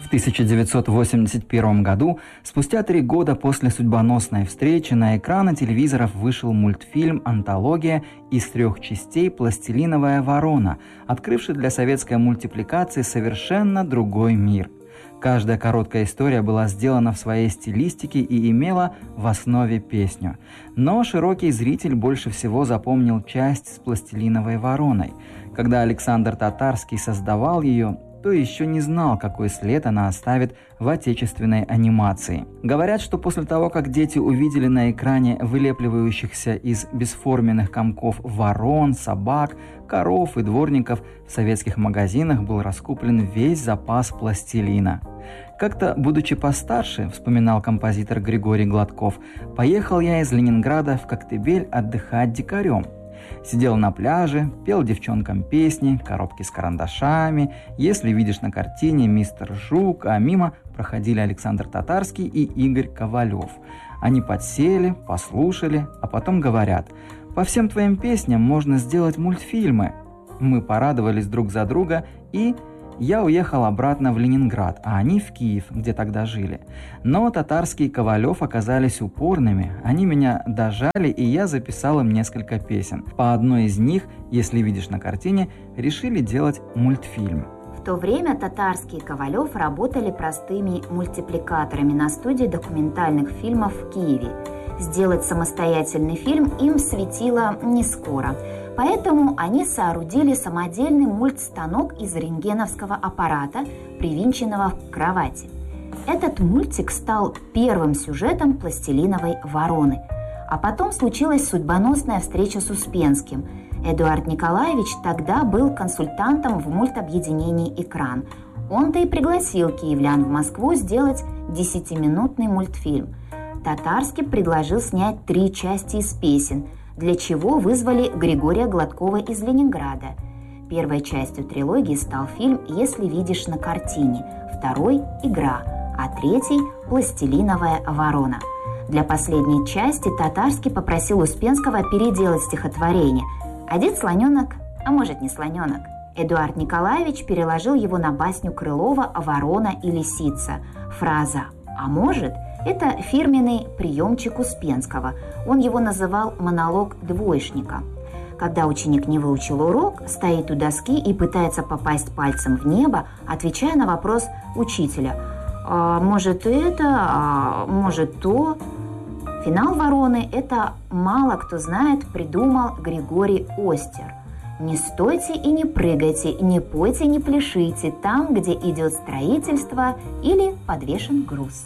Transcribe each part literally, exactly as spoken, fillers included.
В тысяча девятьсот восемьдесят первом году, спустя три года после судьбоносной встречи, на экраны телевизоров вышел мультфильм «Антология» из трех частей «Пластилиновая ворона», открывший для советской мультипликации совершенно другой мир. Каждая короткая история была сделана в своей стилистике и имела в основе песню. Но широкий зритель больше всего запомнил часть с «Пластилиновой вороной». Когда Александр Татарский создавал ее, то еще не знал, какой след она оставит в отечественной анимации. Говорят, что после того, как дети увидели на экране вылепливающихся из бесформенных комков ворон, собак, коров и дворников, в советских магазинах был раскуплен весь запас пластилина. Как-то, будучи постарше, вспоминал композитор Григорий Гладков, поехал я из Ленинграда в Коктебель отдыхать дикарем. Сидел на пляже, пел девчонкам песни, коробки с карандашами, если видишь на картине «Мистер Жук», а мимо проходили Александр Татарский и Игорь Ковалев. Они подсели, послушали, а потом говорят: «По всем твоим песням можно сделать мультфильмы». Мы порадовались друг за друга, и я уехал обратно в Ленинград, а они в Киев, где тогда жили. Но Татарский и Ковалев оказались упорными, они меня дожали, и я записал им несколько песен. По одной из них, если видишь на картине, решили делать мультфильм. В то время Татарский и Ковалев работали простыми мультипликаторами на студии документальных фильмов в Киеве. Сделать самостоятельный фильм им светило не скоро. Поэтому они соорудили самодельный мультстанок из рентгеновского аппарата, привинченного к кровати. Этот мультик стал первым сюжетом «Пластилиновой вороны». А потом случилась судьбоносная встреча с Успенским. Эдуард Николаевич тогда был консультантом в мультобъединении «Экран». Он-то и пригласил киевлян в Москву сделать десятиминутный мультфильм. Татарский предложил снять три части из песен, для чего вызвали Григория Гладкова из Ленинграда. Первой частью трилогии стал фильм «Если видишь на картине», второй – «Игра», а третий – «Пластилиновая ворона». Для последней части Татарский попросил Успенского переделать стихотворение «Один слоненок, а может не слоненок». Эдуард Николаевич переложил его на басню Крылова «Ворона и лисица». Фраза «а может» – это фирменный приемчик Успенского. Он его называл «монолог двоечника». Когда ученик не выучил урок, стоит у доски и пытается попасть пальцем в небо, отвечая на вопрос учителя: «А может это, а может то». Финал «Вороны» – это мало кто знает, придумал Григорий Остер. «Не стойте и не прыгайте, не пойте, не пляшите там, где идет строительство или подвешен груз».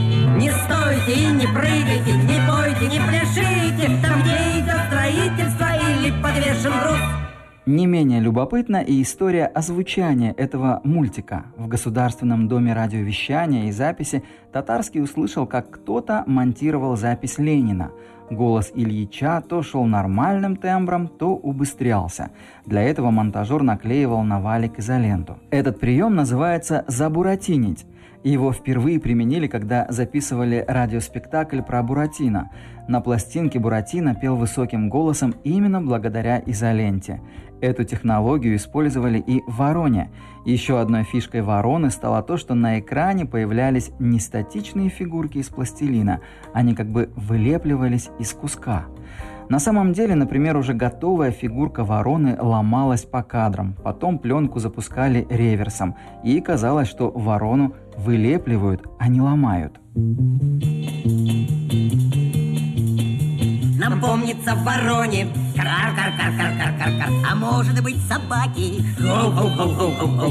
Не стойте и не прыгайте, не пойте, не пляшите там, где идет строительство или подвешен груз. Не менее любопытна и история озвучания этого мультика. В Государственном доме радиовещания и записи Татарский услышал, как кто-то монтировал запись Ленина. Голос Ильича то шел нормальным тембром, то убыстрялся. Для этого монтажер наклеивал на валик изоленту. Этот прием называется «забуратинить». Его впервые применили, когда записывали радиоспектакль про Буратино. На пластинке Буратино пел высоким голосом именно благодаря изоленте. Эту технологию использовали и в «Вороне». Еще одной фишкой «Вороны» стало то, что на экране появлялись не статичные фигурки из пластилина, они как бы вылепливались из куска. На самом деле, например, уже готовая фигурка вороны ломалась по кадрам, потом пленку запускали реверсом, и казалось, что ворону вылепливают, а не ломают. Нам помнится в вороне кар-кар-кар-кар-кар-кар, а может быть собаки.